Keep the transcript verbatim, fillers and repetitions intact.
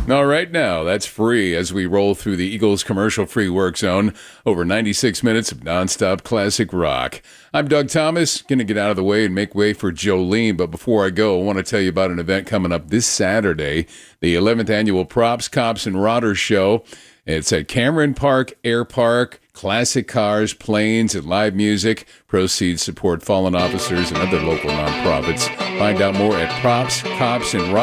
All right, now that's free as we roll through the Eagles commercial-free work zone. Over ninety-six minutes of nonstop classic rock. I'm Doug Thomas, going to get out of the way and make way for Jolene. But before I go, I want to tell you about an event coming up this Saturday, the eleventh Annual Props, Cops, and Rodders Show. It's at Cameron Park Air Park. Classic cars, planes, and live music. Proceeds support fallen officers and other local nonprofits. Find out more at Props, Cops, and Rodders.